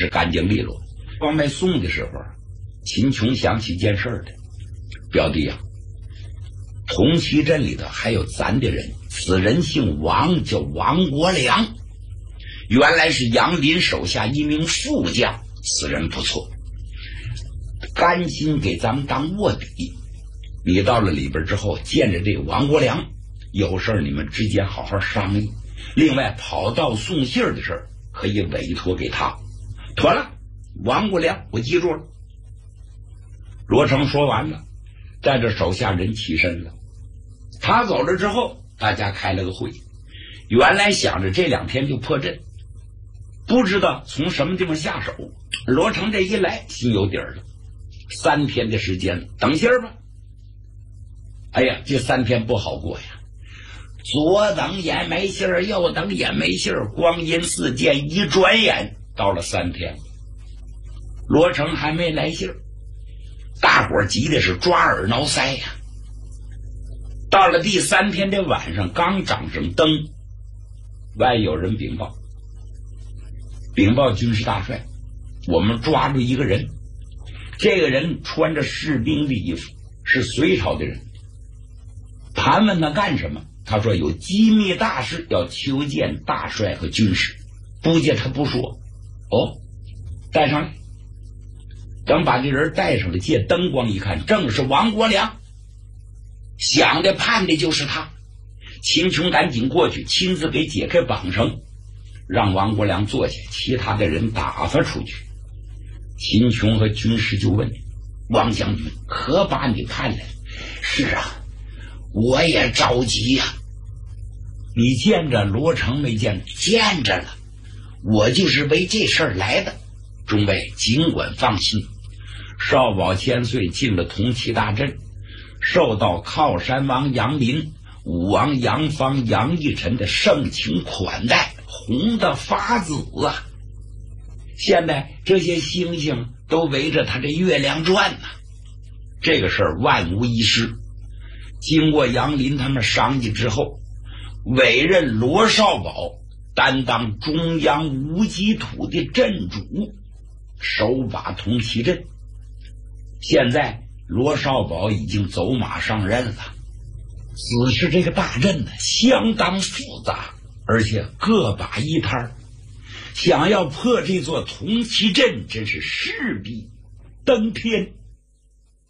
是干净利落。往外送的时候，秦琼想起件事来，表弟呀，同齐镇里头还有咱的人，此人姓王，叫王国良，原来是杨林手下一名副将，此人不错，甘心给咱们当卧底。你到了里边之后，见着这个王国良，有事儿你们之间好好商议。另外跑道送信的事儿可以委托给他。妥了，王国良我记住了。罗成说完了，带着手下人起身了。他走了之后，大家开了个会，原来想着这2天就破阵，不知道从什么地方下手。罗成这一来心有底儿了，3天的时间等信儿吧。哎呀，这3天不好过呀，左等也没信儿，右等也没信儿，光阴似箭，一转眼到了3天，罗成还没来信儿，大伙儿急的是抓耳挠腮呀。到了第3天的晚上，刚掌上灯，外有人禀报，军事大帅，我们抓住一个人，这个人穿着士兵的衣服，是隋朝的人。盘问他干什么？他说有机密大事要求见大帅和军师。不见他不说，带上来。等把这人带上来，借灯光一看，正是王国良。想的盼的就是他。秦琼赶紧过去，亲自给解开绑绳，让王国良坐下，其他的人打发出去。秦琼和军师就问王将军，可把你看来？是啊，我也着急呀。你见着罗成没见？见着了，我就是为这事儿来的。中尉尽管放心，少保千岁进了同齐大阵，受到靠山王杨林、武王杨方、杨义臣的盛情款待，红的发紫啊！现在这些星星都围着他这月亮转呢。这个事儿万无一失。经过杨林他们商议之后，委任罗少保担当中央无极土的镇主，手把同齐镇。现在罗少保已经走马上任了，只是这个大阵呢相当复杂，而且各把一摊，想要破这座同齐镇真是势比登天。